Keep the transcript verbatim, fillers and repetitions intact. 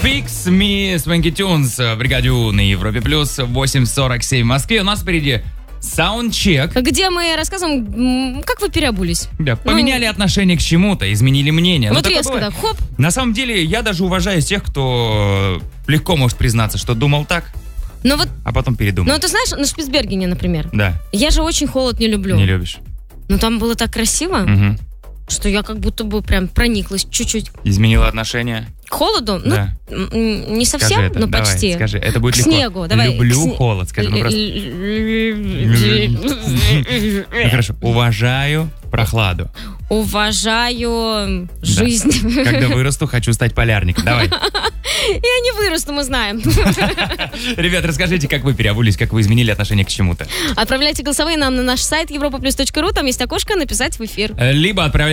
Fix Me, Swanky Tunes в бригаде У на Европе Плюс, восемь сорок семь в Москве. У нас впереди саундчек. Где мы рассказываем, как вы переобулись. Да, поменяли ну, отношение к чему-то, изменили мнение. Вот резко так, хоп. На самом деле, я даже уважаю тех, кто легко может признаться, что думал так, но вот, а потом передумал. Ну, ты знаешь, на Шпицбергене, например. Да. Я же очень холод не люблю. Не любишь. Но там было так красиво, угу. что я как будто бы прям прониклась чуть-чуть. Изменила отношение? К холоду? Да. Ну, не совсем, это, но давай, почти. Скажи, это будет к легко. снегу, давай. Люблю сне... холод, скажи, ну просто. Ну хорошо, уважаю прохладу. Уважаю жизнь. Да. Когда вырасту, хочу стать полярником. Давай. Я не вырасту, мы знаем. Ребят, расскажите, как вы переобулись, как вы изменили отношение к чему-то. Отправляйте голосовые нам на наш сайт европа плюс точка ру, там есть окошко «Написать в эфир». Либо отправляйте